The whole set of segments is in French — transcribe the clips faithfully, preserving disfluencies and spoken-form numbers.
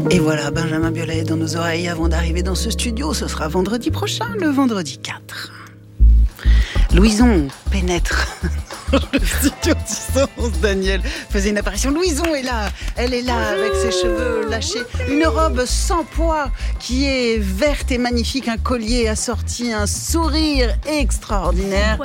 Et voilà, Benjamin Biolay dans nos oreilles avant d'arriver dans ce studio. Ce sera vendredi prochain, le vendredi quatre. Louison pénètre le studio dix-onze. Daniel faisait une apparition. Louison est là, elle est là avec ses cheveux lâchés, une robe sans poids qui est verte et magnifique, un collier assorti, un sourire extraordinaire.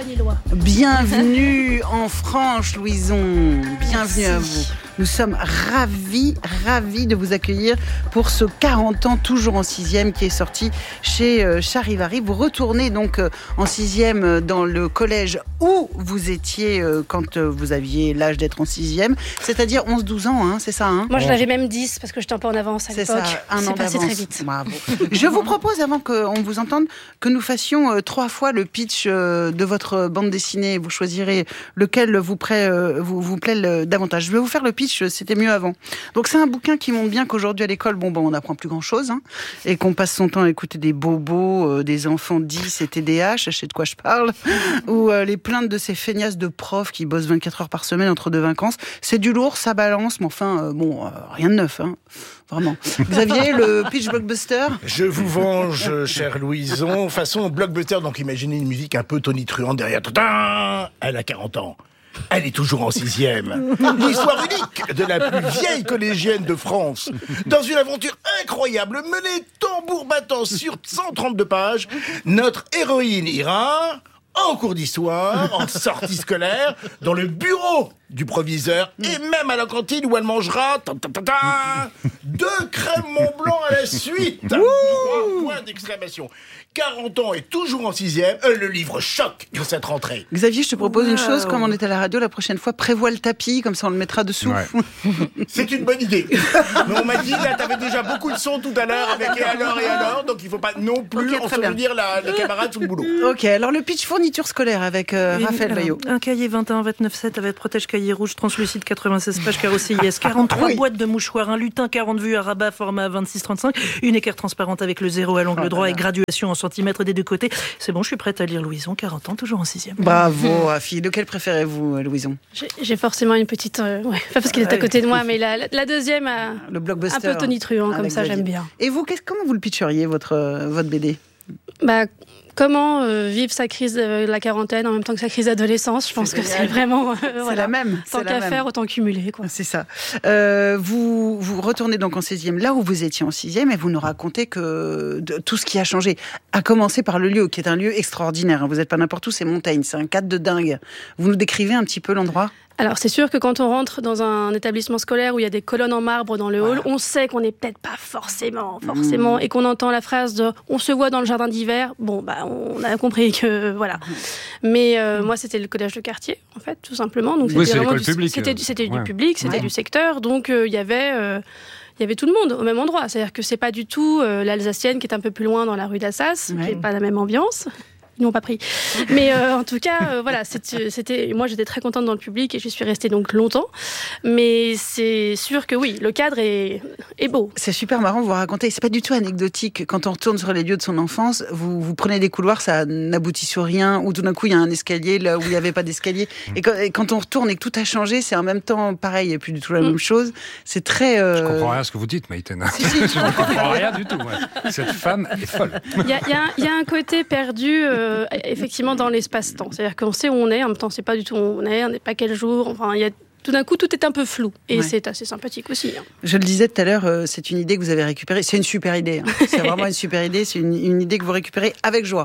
Bienvenue en France, Louison. Bienvenue à vous. Nous sommes ravis, ravis de vous accueillir pour ce quarante ans toujours en sixième qui est sorti chez euh, Charivari. Vous retournez donc euh, en sixième dans le collège où vous étiez euh, quand euh, vous aviez l'âge d'être en sixième, c'est-à-dire onze douze ans, hein, c'est ça hein? Moi, j'en avais même dix parce que j'étais un peu en avance à c'est l'époque. Ça, un c'est an passé d'avance. Très vite. Bravo. Je vous propose, avant qu'on vous entende, que nous fassions euh, trois fois le pitch euh, de votre bande dessinée. Vous choisirez lequel vous, plaît, euh, vous, vous plaît le, davantage. Je vais vous faire le pitch. C'était mieux avant. Donc c'est un bouquin qui montre bien qu'aujourd'hui à l'école, bon, bon on n'apprend plus grand-chose, hein, et qu'on passe son temps à écouter des bobos, euh, des enfants dix et T D A H, je sais de quoi je parle, ou euh, les plaintes de ces feignasses de profs qui bossent vingt-quatre heures par semaine entre deux vacances. C'est du lourd, ça balance, mais enfin, euh, bon, euh, rien de neuf, hein, vraiment. Xavier, le pitch blockbuster? Je vous venge, chère Louison, façon blockbuster, donc imaginez une musique un peu tonitruante derrière. Tadam, elle a quarante ans. Elle est toujours en sixième. L'histoire unique de la plus vieille collégienne de France. Dans une aventure incroyable, menée tambour battant sur cent trente-deux pages, notre héroïne ira en cours d'histoire, en sortie scolaire, dans le bureau du proviseur et même à la cantine où elle mangera ta, ta, ta, ta, deux crèmes Mont-Blanc à la suite. Trois points d'exclamation. quarante ans et toujours en sixième, euh, le livre choc de cette rentrée. Xavier, je te propose wow. une chose, comme on est à la radio, la prochaine fois, prévois le tapis, comme ça on le mettra dessous. Ouais. C'est une bonne idée. Mais on m'a dit, là, t'avais déjà beaucoup de sons tout à l'heure avec et alors et alors, donc il faut pas non plus okay, en souvenir la, les camarades sous le boulot. Ok, alors le pitch fourniture scolaire avec euh, Oui, Raphaël alors, Vaillot. Un cahier vingt et un vingt-neuf sept avec protège cahier rouge translucide quatre-vingt-seize pages carrossé I S, quarante-trois oui. boîtes de mouchoirs, un lutin quarante vues à rabat format vingt-six trente-cinq, une équerre transparente avec le zéro à l'angle oh, droit là, et graduation en centimètres des deux côtés. C'est bon, je suis prête à lire Louison, quarante ans, toujours en sixième. Bravo, Rafi. Lequel préférez-vous, Louison? J'ai, j'ai forcément une petite... Euh, ouais, pas parce qu'il est à côté de moi, mais la, la, la deuxième, euh, le blockbuster, un peu tonitruant, comme ça, Xavier. j'aime bien. Et vous, qu'est-ce, comment vous le pitcheriez, votre, euh, votre B D? Bah, comment euh, vivre sa crise de la quarantaine en même temps que sa crise d'adolescence? Je pense c'est que génial. c'est vraiment... Euh, C'est voilà. la même. Tant c'est qu'à la même. faire, autant cumuler, quoi. C'est ça. Euh, vous, vous retournez donc en sixième, là où vous étiez en sixième, et vous nous racontez que de, tout ce qui a changé, à commencer par le lieu, qui est un lieu extraordinaire. Vous n'êtes pas n'importe où, c'est Montaigne, c'est un cadre de dingue. Vous nous décrivez un petit peu l'endroit? Alors, c'est sûr que quand on rentre dans un établissement scolaire où il y a des colonnes en marbre dans le hall, voilà. on sait qu'on n'est peut-être pas forcément, forcément, mmh. et qu'on entend la phrase de « on se voit dans le jardin d'hiver », bon, bah, on a compris que, voilà. Mmh. Mais euh, mmh. moi, c'était le collège de quartier, en fait, tout simplement. Donc, oui, c'était c'est vraiment l'école du, publique. C'était, c'était ouais. du public, c'était ouais. du secteur, donc il euh, y avait... Euh, il y avait tout le monde au même endroit. C'est-à-dire que c'est pas du tout euh, l'Alsacienne qui est un peu plus loin dans la rue d'Assas, ouais. qui n'est pas la même ambiance. Ils n'ont pas pris. Mais euh, en tout cas, euh, voilà, c'était, c'était, moi j'étais très contente dans le public et j'y suis restée donc longtemps. Mais c'est sûr que oui, le cadre est, est beau. C'est super marrant, vous racontez, c'est pas du tout anecdotique. Quand on retourne sur les lieux de son enfance, vous, vous prenez des couloirs, ça n'aboutit sur rien, ou tout d'un coup il y a un escalier là où il n'y avait pas d'escalier. Et quand, et quand on retourne et que tout a changé, c'est en même temps pareil, il n'y a plus du tout la mm. même chose. C'est très... Euh... Je comprends rien à ce que vous dites, Maïten. Si, si. Je ne comprends rien du tout. Ouais. Cette femme est folle. Il y a, y a, y a un côté perdu... Euh, effectivement dans l'espace-temps. C'est-à-dire qu'on sait où on est, en même temps on ne sait pas du tout où on est, on n'est pas quel jour, enfin il y a tout d'un coup, tout est un peu flou. Et ouais. c'est assez sympathique aussi. Hein. Je le disais tout à l'heure, euh, c'est une idée que vous avez récupérée. C'est une super idée. Hein. C'est vraiment une super idée. C'est une, une idée que vous récupérez avec joie.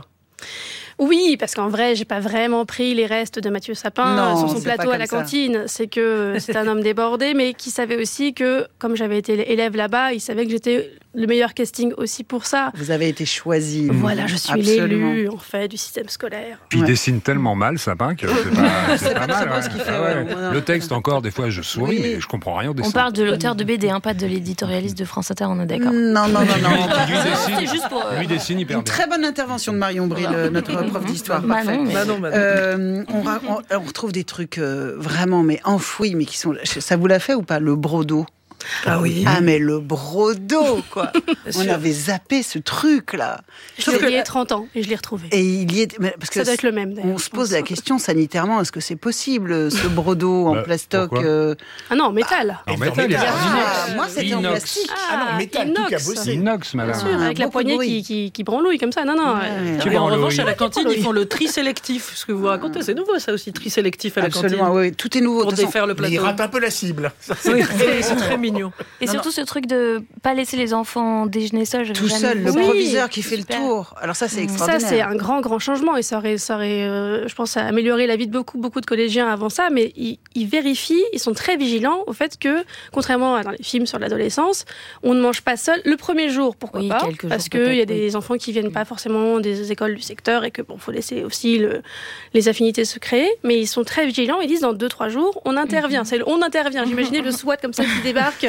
Oui, parce qu'en vrai, j'ai pas vraiment pris les restes de Mathieu Sapin non, sur son plateau à la ça. cantine. C'est que c'est un homme débordé, mais qui savait aussi que, comme j'avais été élève là-bas, il savait que j'étais le meilleur casting aussi pour ça. Vous avez été choisi. Voilà, je suis Absolument. l'élu, en fait, du système scolaire. Puis ouais. il dessine tellement mal, Sapin, que c'est pas, c'est c'est pas, pas mal. très beau ce qu'il fait, Ah ouais. ouais. Ouais. Le texte, encore, des fois, je souris, oui. mais je comprends rien au dessin. On parle de l'auteur de B D, hein, pas de l'éditorialiste de France Inter, on est d'accord. Non, non, non, non. Lui, lui dessine, c'est juste pour, euh, lui dessine hyper Une bien. très bonne intervention de Marion Bril, voilà. notre prof d'histoire. Bah Parfait. non, mais... bah non, bah non. Euh, on, on, on retrouve des trucs euh, vraiment mais enfouis, mais qui sont. Ça vous l'a fait ou pas, le brodo? Ah oui. Ah, mais le brodo, quoi. On avait zappé ce truc-là. Je l'ai il y a trente ans et je l'ai retrouvé. Et il y est. Parce que ça doit être le même, d'ailleurs. On se pose la question sanitairement, est-ce que c'est possible, ce brodo en bah, plastoc euh... Ah non, en métal. Ah, en métal, métal. Ah, moi, c'était en plastique. Ah non, métal, inox. tout a bossé. Inox, madame. Bien sûr, avec la poignée qui, qui, qui branlouille comme ça. Non, non. Ouais. Et en revanche, à la cantine, ils font le tri sélectif. Ce que vous racontez, c'est nouveau, ça aussi, tri sélectif à la Absolument, cantine. oui, tout est nouveau. Pour défaire le plateau. Mais il rate un peu la cible. Oui, c'est très mignon. Et non, surtout non. ce truc de pas laisser les enfants déjeuner seuls. Tout seul, le oui, proviseur qui fait super. le tour. Alors ça, c'est mmh. extraordinaire. Ça, c'est un grand, grand changement et ça aurait, ça aurait euh, je pense, amélioré la vie de beaucoup, beaucoup de collégiens avant ça. Mais ils, ils vérifient, ils sont très vigilants au fait que, contrairement à dans les films sur l'adolescence, on ne mange pas seul le premier jour. Pourquoi oui, pas? Parce qu'il y a des oui. enfants qui viennent pas forcément des écoles du secteur et que bon, faut laisser aussi le, les affinités se créer. Mais ils sont très vigilants. Ils disent dans deux, trois jours, on intervient. C'est le, on intervient. J'imaginais le SWAT comme ça qui débarque.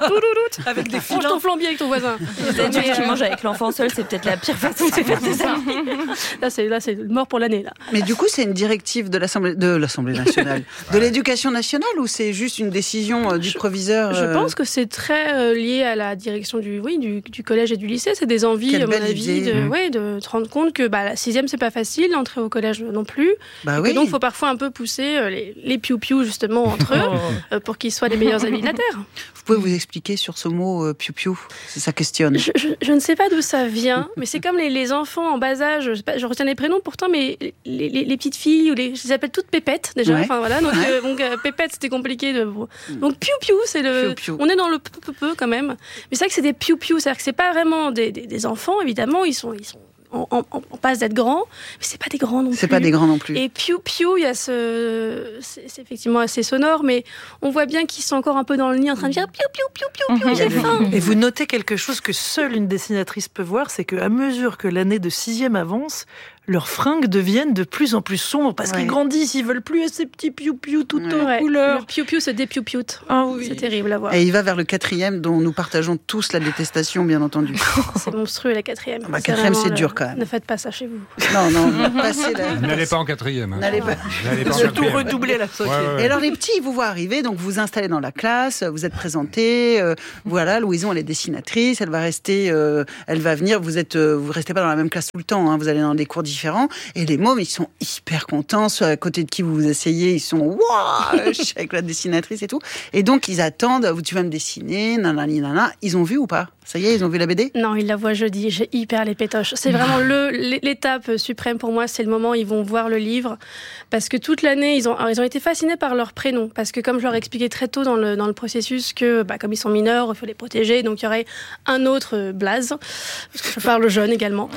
Avec des Franche ton flambier avec ton voisin. Les adultes qui mangent avec l'enfant seul, c'est peut-être la pire façon de se faire des amis. Là, c'est là, c'est mort pour l'année là. Mais du coup, c'est une directive de l'Assemblée de l'Assemblée nationale, de l'Éducation nationale, ou c'est juste une décision euh, du je, proviseur euh... Je pense que c'est très euh, lié à la direction du, oui, du, du collège et du lycée. C'est des envies, Quelle à mon belle avis, idée. de, Mmh. ouais, de te rendre compte que bah, la sixième c'est pas facile, l'entrée au collège non plus. Bah et oui. que donc, il faut parfois un peu pousser euh, les, les piou-piou justement entre eux euh, pour qu'ils soient les meilleurs amis de la terre. Vous pouvez vous expliquer sur ce mot euh, piou-piou? Ça questionne. Je, je, je ne sais pas d'où ça vient, mais c'est comme les, les enfants en bas âge. Je, pas, je retiens les prénoms pourtant, mais les, les, les petites filles, ou les, je les appelle toutes Pépettes déjà. Ouais. Enfin voilà, donc, Ouais. euh, donc euh, Pépette c'était compliqué. De... Donc piou-piou, c'est le. Piou-piou. On est dans le peu-peu quand même. Mais c'est vrai que c'est des piou-piou, c'est-à-dire que c'est pas vraiment des, des, des enfants évidemment. Ils sont, ils sont en, en, en passe d'être grands, mais c'est pas des grands non plus. C'est pas des grands non plus. Et piou-piou, il y a ce, c'est, c'est effectivement assez sonore, mais on voit bien qu'ils sont encore un peu dans le nid en train de dire piou-piou-piou-piou-piou, j'ai faim. Et vous notez quelque chose que seule une dessinatrice peut voir, c'est qu'à mesure que l'année de sixième avance, leurs fringues deviennent de plus en plus sombres parce ouais. qu'ils grandissent, ils veulent plus ces petits piou-piou toutes ouais. en ouais. couleurs. Le piou-piou se dépiou-pioute. Ah oui. C'est terrible à voir. Et il va vers le quatrième dont nous partageons tous la détestation, bien entendu. C'est monstrueux la quatrième. Bah, quatrième, c'est, c'est dur quand même. Ne faites pas ça chez vous. Non, non, passez la... N'allez pas en quatrième. Hein. N'allez pas. N'allez pas en Surtout quatrième. redoubler la sauce. Ouais, ouais, ouais. Et alors les petits, ils vous voient arriver, donc vous vous installez dans la classe, vous êtes présentés. Euh, voilà, Louison, elle est dessinatrice, elle va rester, euh, elle va venir. Vous êtes, euh, vous restez pas dans la même classe tout le temps. Hein, vous allez dans des cours différents. Et les mômes, ils sont hyper contents. Ceux à côté de qui vous vous asseyez, ils sont waouh, avec la dessinatrice et tout. Et donc ils attendent. Tu vas me dessiner, nanani nana. Ils ont vu ou pas? Ça y est, ils ont vu la B D? Non, ils la voient jeudi. J'ai hyper les pétoches. C'est vraiment le, l'étape suprême pour moi. C'est le moment où ils vont voir le livre. Parce que toute l'année, ils ont, alors, ils ont été fascinés par leur prénom. Parce que comme je leur ai expliqué très tôt dans le, dans le processus que, bah, comme ils sont mineurs, il faut les protéger. Donc il y aurait un autre euh, Blaze. Parce que je parle jeune également.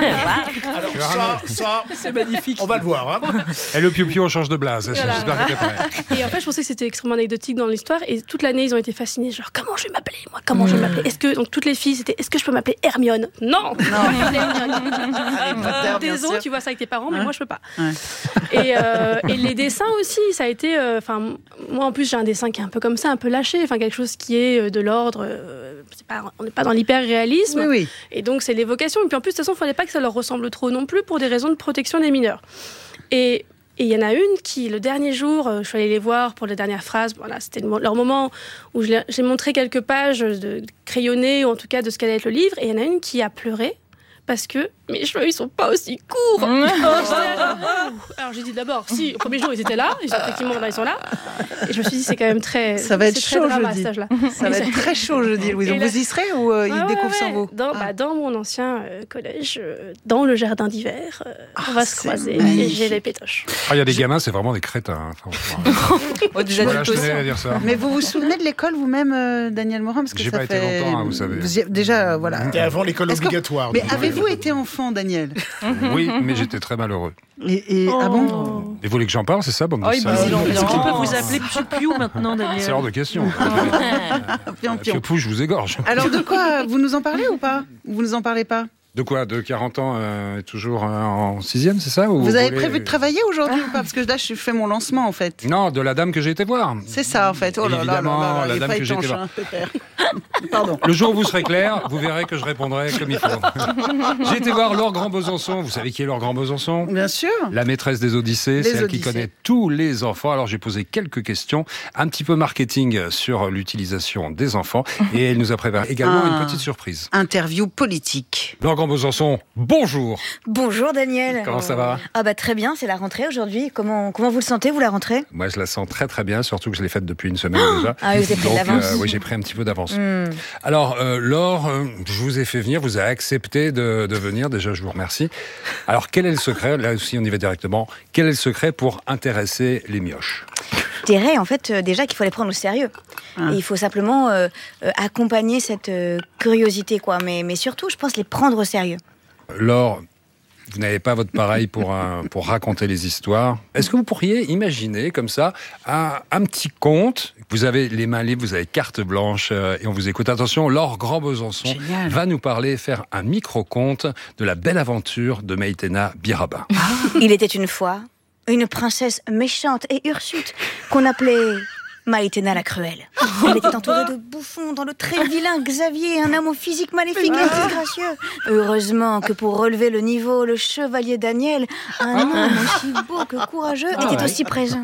Alors ça, ça, c'est magnifique. On va le voir. Hein. Et le piou-piou, on change de Blaze. Voilà. J'espère que t'es prêt. Et en fait, je pensais que c'était extrêmement anecdotique dans l'histoire. Et toute l'année, ils ont été fascinés. Genre, comment je vais m'appeler, moi? Comment mmh. je vais m'appeler? Est-ce que, donc, toutes les filles, c'était, est-ce que je peux m'appeler Hermione? Non! Non! Désolé, tu vois ça avec tes parents, mais ouais. moi, je peux pas. Ouais. Et, euh, et les dessins aussi, ça a été, enfin, euh, moi, en plus, j'ai un dessin qui est un peu comme ça, un peu lâché. Enfin, quelque chose qui est de l'ordre, euh, c'est pas, on n'est pas dans l'hyper-réalisme. Oui, oui. Et donc, c'est l'évocation. Et puis, en plus, de toute façon, il fallait pas que ça leur ressemble trop non plus pour des raisons de protection des mineurs. Et, Et il y en a une qui, le dernier jour, je suis allée les voir pour les dernières phrases. Voilà, c'était leur moment où je j'ai montré quelques pages de crayonnées, ou en tout cas de ce qu'allait être le livre. Et il y en a une qui a pleuré parce que mes cheveux, ils sont pas aussi courts. Mmh. Alors j'ai dit d'abord, si, au premier jour, ils étaient là. Ils sont, effectivement, là, ils sont là. Et je me suis dit, c'est quand même très... Ça va être c'est chaud, très drama, jeudi. cet âge-là. Ça va être très chaud, jeudi, Louise. Vous y serez ou euh, ils ah, découvrent ouais, sans ouais. vous dans, ah. bah, dans mon ancien euh, collège, euh, dans le jardin d'hiver, euh, ah, on va se croiser magnifique. Et j'ai les pétoches. Ah, il y a des gamins, c'est vraiment des crétins. Enfin, oh, déjà voilà, je tenais à dire ça. Mais vous vous souvenez de l'école vous-même, euh, Daniel Morin? Parce que j'ai ça pas fait... été longtemps, hein, vous savez. Déjà, voilà. C'était avant l'école Est-ce obligatoire. Mais avez-vous été enfant, Daniel? Oui, mais j'étais très malheureux. Et, et oh. Ah bon? Et vous voulez que j'en parle, c'est ça, bande de oh, bah, salauds? Est-ce qu'on peut vous appeler Piou-Piou maintenant, Daniel? C'est hors de question. Pion, pion. Piou-Piou, je vous égorge. Alors de quoi? Vous nous en parlez ou pas? Vous nous en parlez pas? De quoi? De quarante ans, euh, toujours euh, en sixième, c'est ça? Ou vous, vous avez voulez... prévu de travailler aujourd'hui ou pas? Parce que là, je fais mon lancement, en fait. Non, de la dame que j'ai été voir. C'est ça, en fait. Oh là là Évidemment, là là, la il est dame pas que j'ai été étanche, voir. hein, Pépère. Pardon. Le jour où vous serez clair, vous verrez que je répondrai comme il faut. J'ai été voir Laure Grand-Besançon. Vous savez qui est Laure Grand-Besançon? Bien sûr. La maîtresse des Odyssées, Les c'est elle Odyssées. qui connaît tous les enfants. Alors j'ai posé quelques questions, un petit peu marketing sur l'utilisation des enfants. Et elle nous a préparé également Ah. une petite surprise. Interview politique. Laure Grand-Besançon, bonjour. Bonjour Daniel. Comment ça va? Ah bah très bien, c'est la rentrée aujourd'hui. Comment, comment vous le sentez, vous, la rentrée? Moi, je la sens très très bien, surtout que je l'ai faite depuis une semaine déjà. Ah oui, vous avez pris de Donc, l'avance. euh, oui, j'ai pris un petit peu d'avance. Hmm. Alors, euh, Laure, euh, je vous ai fait venir, vous avez accepté de, de venir. Déjà, je vous remercie. Alors, quel est le secret? Là aussi, on y va directement. Quel est le secret pour intéresser les mioches? Je dirais en fait euh, déjà qu'il faut les prendre au sérieux. Ah. Et il faut simplement euh, euh, accompagner cette euh, curiosité, quoi. Mais, mais surtout, je pense les prendre au sérieux. Laure, vous n'avez pas votre pareil pour, un, pour raconter les histoires. Est-ce que vous pourriez imaginer comme ça un, un petit conte? Vous avez les mains libres, vous avez carte blanche euh, et on vous écoute. Attention, Laure Grand-Besançon Génial. va nous parler, faire un micro-conte de la belle aventure de Maïtena Biraba. Il était une fois une princesse méchante et hirsute qu'on appelait Maïtena la Cruelle. Elle était entourée de bouffons dans le très vilain Xavier, un homme au physique maléfique et disgracieux. Heureusement que pour relever le niveau, le chevalier Daniel, un homme aussi beau que courageux, était aussi présent.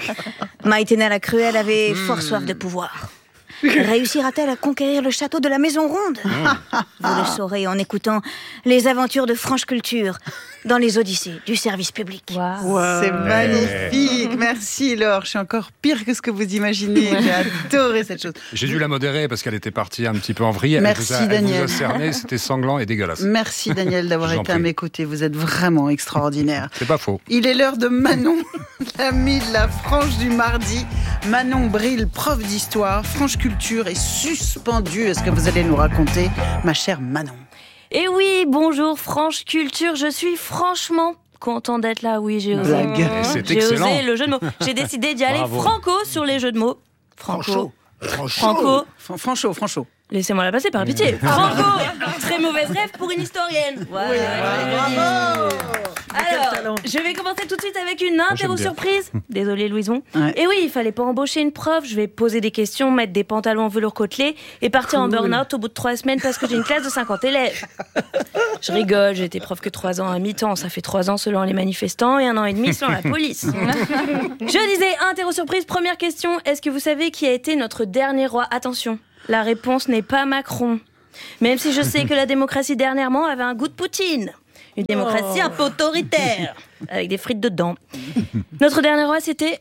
Maïtena la Cruelle avait fort soif de pouvoir. Réussira-t-elle à conquérir le château de la Maison Ronde? Vous le saurez en écoutant les aventures de Franche Culture dans les Odyssées du service public. Wow. C'est magnifique. Merci Laure. Je suis encore pire que ce que vous imaginez. J'ai adoré cette chose. J'ai dû la modérer parce qu'elle était partie un petit peu en vrille. Elle Merci, vous a, elle Daniel. vous a cerné, c'était sanglant et dégueulasse. Merci Daniel d'avoir Je vous en été à prie. mes côtés. Vous êtes vraiment extraordinaire. C'est pas faux. Il est l'heure de Manon, l'amie de la frange du mardi. Manon Bril, prof d'histoire, Franche Culture est suspendue. Est-ce que vous allez nous raconter, ma chère Manon? Et oui, bonjour Franche Culture, je suis franchement content d'être là. Oui, j'ai osé. Blague. C'est J'ai excellent. osé le jeu de mots. J'ai décidé d'y aller Bravo. franco sur les jeux de mots. Franco. Franco. Fran- Franchot, Franchot. Laissez-moi la passer par pitié. Franco. Très mauvaise rêve pour une historienne. Voilà. Alors, je vais commencer tout de suite avec une interro bien. surprise. Désolé Louison. Ouais. Et oui, il fallait pas embaucher une prof. Je vais poser des questions, mettre des pantalons en velours côtelé et partir en Cool. burn-out au bout de trois semaines parce que j'ai une classe de cinquante élèves. Je rigole, j'ai été prof que trois ans à mi-temps. Ça fait trois ans selon les manifestants et un an et demi selon la police. Je disais, interro surprise, première question. Est-ce que vous savez qui a été notre dernier roi? Attention, la réponse n'est pas Macron. Même si je sais que la démocratie dernièrement avait un goût de Poutine. Une démocratie un peu autoritaire, avec des frites dedans. Notre dernier roi, c'était...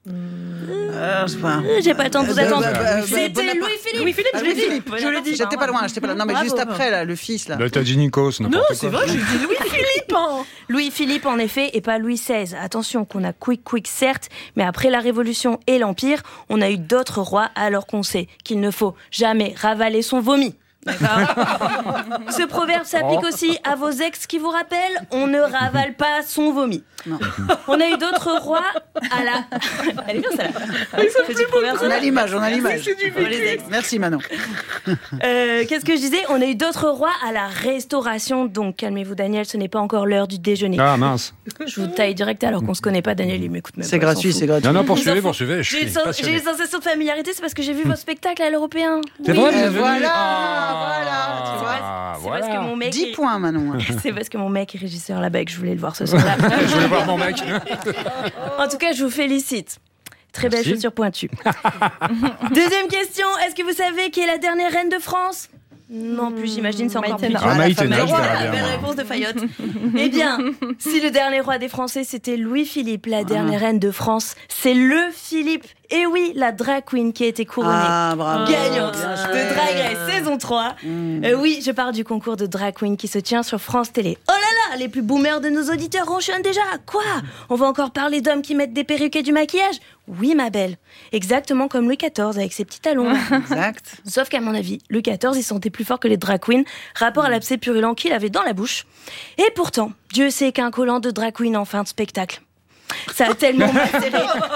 Euh, je sais pas. Euh, J'ai pas le temps de vous Euh, attendre. bah, bah, bah, C'était Bonaparte. Louis-Philippe. Louis-Philippe, Ah, je l'ai dit. Louis-Philippe. Je l'ai dit. J'étais pas loin, j'étais pas loin. Non, mais Bravo. juste après, là, le fils, là. Là, t'as dit Nikos, Non, n'importe c'est quoi. vrai, j'ai dit Louis-Philippe. hein. Louis-Philippe, en effet, et pas Louis seize. Attention, qu'on a quick quick, certes, mais après la Révolution et l'Empire, on a eu d'autres rois, alors qu'on sait qu'il ne faut jamais ravaler son vomi. D'accord. Ce proverbe s'applique Oh. aussi à vos ex qui vous rappellent on ne ravale pas son vomi. Non. On a eu d'autres rois à la. Elle est bien celle-là. Petit proverbe, On a ça. l'image, on a l'image. Pour les ex. Merci Manon. Euh, Qu'est-ce que je disais? On a eu d'autres rois à la Restauration. Donc calmez-vous, Daniel, ce n'est pas encore l'heure du déjeuner. Ah mince. Je vous taille direct alors qu'on se connaît pas, Daniel. Il m'écoute même C'est pas, il s'en gratuit, fout. c'est gratuit. Non, non, Il poursuivez, s'en fout. poursuivez. Je J'ai une, suis sens- passionné. j'ai une sensation de familiarité, c'est parce que j'ai vu vos spectacles à l'Européen. C'est Oui. vrai, vous Euh, êtes venu voilà, Ah, voilà, tu vois. Ah, C'est parce que voilà. mon mec. dix est- points, Manon. C'est parce que mon mec est régisseur là-bas et que je voulais le voir ce soir-là. Je voulais voir mon mec. En tout cas, je vous félicite. Très belle Merci. chaussure pointue. Deuxième question, est-ce que vous savez qui est la dernière reine de France? Non plus, j'imagine, c'est encore plus Maïtena. dur. Ah, la Maïtena, fameuse je verrai Voilà, bien, belle moi. réponse de Fayotte. Eh bien, si le dernier roi des Français, c'était Louis-Philippe, la dernière reine de France, c'est le Philippe. Et oui, la drag queen qui a été couronnée. Ah, bravo. Gagnante Bien joué. de Drag Race saison trois. Euh, oui, je parle du concours de drag queen qui se tient sur France Télé. Oh là là, les plus boomers de nos auditeurs ronchonnent déjà. Quoi? On va encore parler d'hommes qui mettent des perruques et du maquillage? Oui, ma belle. Exactement comme Louis quatorze avec ses petits talons. Exact. Sauf qu'à mon avis, Louis quatorze, il sentait plus fort que les drag queens, rapport à l'abcès purulent qu'il avait dans la bouche. Et pourtant, Dieu sait qu'un collant de drag queen en fin de spectacle. Ça a tellement macéré.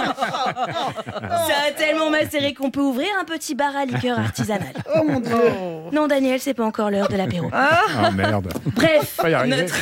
Ça a tellement macéré qu'on peut ouvrir un petit bar à liqueur artisanal. Oh mon Dieu. Non, Daniel, c'est pas encore l'heure de l'apéro. Ah merde. Bref, Pas y arriver. notre,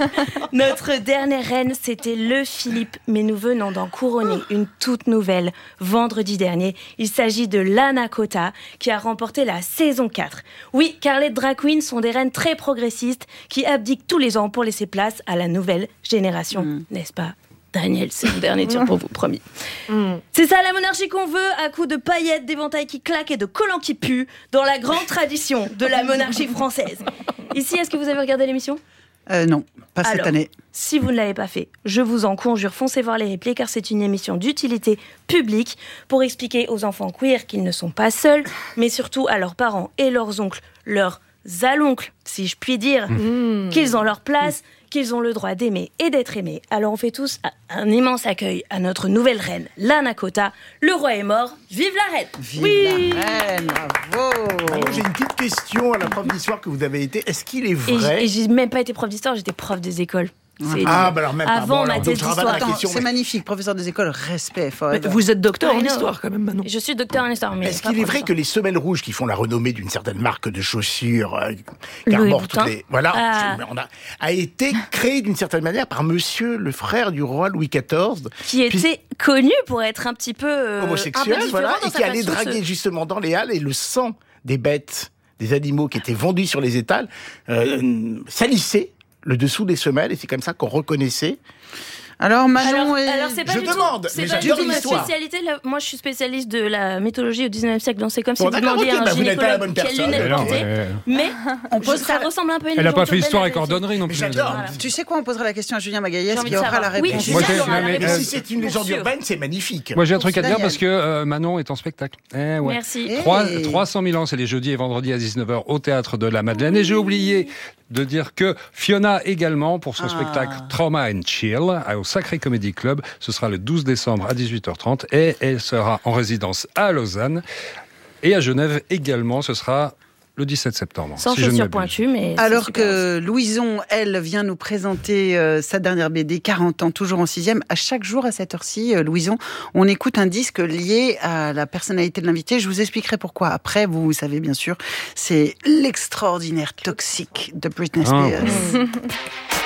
notre dernière reine, c'était le Philippe, mais nous venons d'en couronner une toute nouvelle vendredi dernier. Il s'agit de Lana Kota, qui a remporté la saison quatre. Oui, car les drag queens sont des reines très progressistes qui abdiquent tous les ans pour laisser place à la nouvelle génération, mmh. n'est-ce pas, Daniel? C'est mon dernier tir pour vous, promis. Mmh. C'est ça la monarchie qu'on veut, à coups de paillettes, d'éventails qui claquent et de collants qui puent, dans la grande tradition de la monarchie française. Ici, est-ce que vous avez regardé l'émission? Euh, non, pas cette Alors, année. Si vous ne l'avez pas fait, je vous en conjure, foncez voir les replays car c'est une émission d'utilité publique pour expliquer aux enfants queer qu'ils ne sont pas seuls, mais surtout à leurs parents et leurs oncles, leurs aloncles, si je puis dire, mmh. qu'ils ont leur place, qu'ils ont le droit d'aimer et d'être aimés. Alors on fait tous un immense accueil à notre nouvelle reine, Lana Kota. Le roi est mort, vive la reine! Vive oui. la reine, bravo! Alors, j'ai une petite question à la prof d'histoire que vous avez été. Est-ce qu'il est vrai? Et j'ai même pas été prof d'histoire, j'étais prof des écoles. C'est ah, bah alors même pas. Avant bon, ma alors, thèse d'histoire. C'est mais... magnifique, professeur des écoles, respect. Vous êtes docteur en histoire quand même, Manon. Je suis docteur en histoire. Mais est-ce qu'il est vrai que les semelles rouges qui font la renommée d'une certaine marque de chaussures, euh, qui arborent toutes les... Voilà, ah. on a, a été créé d'une certaine manière par monsieur, le frère du roi Louis quatorze. Qui puis... était connu pour être un petit peu... Euh, homosexuel, un peu voilà, et qui allait façon, draguer ce... justement dans les halles et le sang des bêtes, des animaux qui étaient vendus sur les étals, euh, salissait le dessous des semelles, et c'est comme ça qu'on reconnaissait. Alors, Manon alors, et... alors c'est pas je du demande, tout, c'est mais pas du j'adore tout ma l'histoire. spécialité. Là, moi, je suis spécialiste de la mythologie au dix-neuvième siècle, donc c'est comme bon, si vous demandiez okay, à un bah, gynécologue quelle lunette mais non, porter. mais... Mais on je, ça ressemble un peu à une Elle n'a pas fait légende histoire et urbaine, cordonnerie non plus. J'adore. Voilà. Tu sais quoi, on posera la question à Julien Magaillès qui de aura savoir. la réponse. Oui, Moi, Julien j'ai- aura la mais, réponse. Mais si c'est une légende sûr. urbaine, c'est magnifique. Moi, j'ai un truc à te dire Daniel. parce que euh, Manon est en spectacle. Eh, ouais. Merci. Et- Trois- trois cent mille ans, c'est les jeudis et vendredis à dix-neuf heures au Théâtre de la Madeleine. Et j'ai oublié de dire que Fiona également, pour son Ah. spectacle Trauma and Chill, au Sacré Comedy Club, ce sera le douze décembre à dix-huit heures trente. Et elle sera en résidence à Lausanne. Et à Genève également, ce sera le dix-sept septembre. Sans si je ne chaussures m'abuse. pointues, mais... c'est Alors super que Louison, elle, vient nous présenter euh, sa dernière B D, quarante ans, toujours en sixième. À chaque jour, à cette heure-ci, euh, Louison, on écoute un disque lié à la personnalité de l'invité. Je vous expliquerai pourquoi. Après, vous, vous savez bien sûr, c'est l'extraordinaire Toxique de Britney Ah. Spears.